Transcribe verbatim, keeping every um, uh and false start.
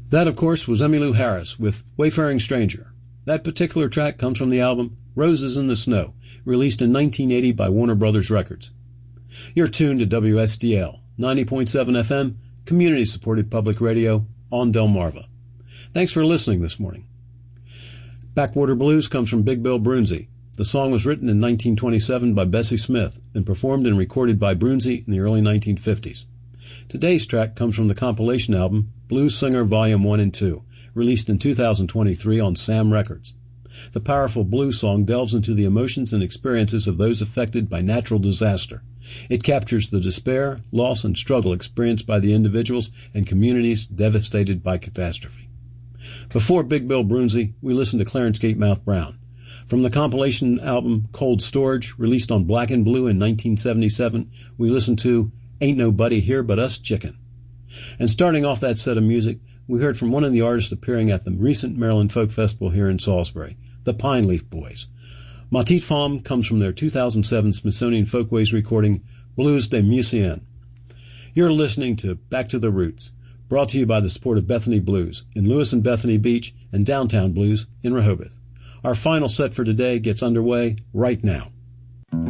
That, of course, was Emmylou Harris with Wayfaring Stranger. That particular track comes from the album Roses in the Snow, released in nineteen eighty by Warner Brothers Records. You're tuned to W S D L, ninety point seven F M, community-supported public radio on Delmarva. Thanks for listening this morning. Backwater Blues comes from Big Bill Broonzy. The song was written in nineteen twenty-seven by Bessie Smith and performed and recorded by Broonzy in the early nineteen fifties. Today's track comes from the compilation album Blues Singer Volume one and two, released in two thousand twenty-three on Sam Records. The powerful blues song delves into the emotions and experiences of those affected by natural disaster. It captures the despair, loss, and struggle experienced by the individuals and communities devastated by catastrophe. Before Big Bill Broonzy, we listened to Clarence Gatemouth Brown. From the compilation album Cold Storage, released on Black and Blue in nineteen seventy-seven, we listened to Ain't Nobody Here But Us Chicken. And starting off that set of music, we heard from one of the artists appearing at the recent Maryland Folk Festival here in Salisbury, the Pine Leaf Boys. Ma Petite Femme comes from their two thousand seven Smithsonian Folkways recording, Blues des Musiciens. You're listening to Back to the Roots, brought to you by the support of Bethany Blues in Lewis and Bethany Beach and Downtown Blues in Rehoboth. Our final set for today gets underway right now.